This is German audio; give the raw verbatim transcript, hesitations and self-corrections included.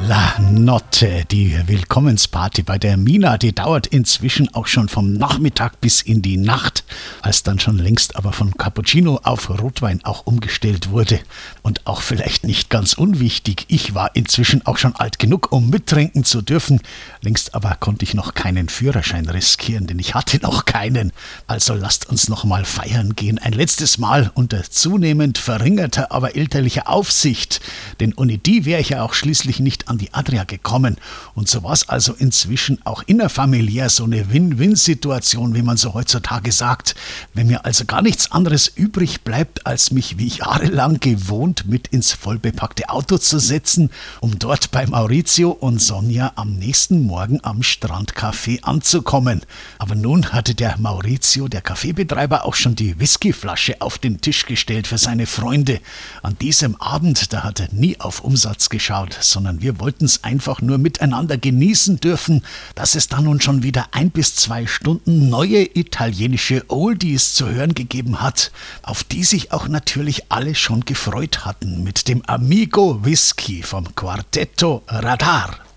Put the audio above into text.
La Notte, die Willkommensparty bei der Mina, die dauert inzwischen auch schon vom Nachmittag bis in die Nacht, als dann schon längst aber von Cappuccino auf Rotwein auch umgestellt wurde. Und auch vielleicht nicht ganz unwichtig, ich war inzwischen auch schon alt genug, um mittrinken zu dürfen. Längst aber konnte ich noch keinen Führerschein riskieren, denn ich hatte noch keinen. Also lasst uns noch mal feiern gehen, ein letztes Mal unter zunehmend verringerter, aber elterlicher Aufsicht. Denn ohne die wäre ich ja auch schließlich nicht an die Adria gekommen. Und so war es also inzwischen auch innerfamiliär so eine Win-Win-Situation, wie man so heutzutage sagt. Wenn mir also gar nichts anderes übrig bleibt, als mich wie jahrelang gewohnt mit ins vollbepackte Auto zu setzen, um dort bei Maurizio und Sonja am nächsten Morgen am Strandcafé anzukommen. Aber nun hatte der Maurizio, der Kaffeebetreiber, auch schon die Whiskyflasche auf den Tisch gestellt für seine Freunde. An diesem Abend, da hat er nie auf Umsatz geschaut, sondern wir wollten es einfach nur miteinander genießen dürfen, dass es dann nun schon wieder ein bis zwei Stunden neue italienische Oldies zu hören gegeben hat, auf die sich auch natürlich alle schon gefreut hatten mit dem Amigo Whisky vom Quartetto Radar.